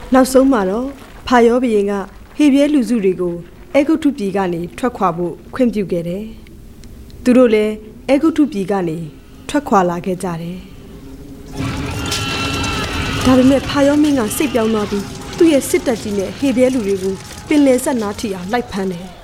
နောက်ဆုံးမှာတော့ဖာယောဘုရင်ကဟေဘရဲလူစုတွေကိုအေဂုတ္တုပြည်ကနေထွက်ခွာဖို့ခွင့်ပြုခဲ့တယ်။သူတို့လည်းအေဂုတ္တုပြည်ကနေထွက်ခွာလာခဲ့ကြတယ်။ဒါပေမဲ့ဖာယောမင်းကစိတ်ပြောင်းသွားပြီးသူ့ရဲ့စစ်တပ်ကြီးနဲ့ဟေဘရဲလူတွေကိုပင်လယ်ဆက်နားထိအောင်လိုက်ဖမ်းတယ်။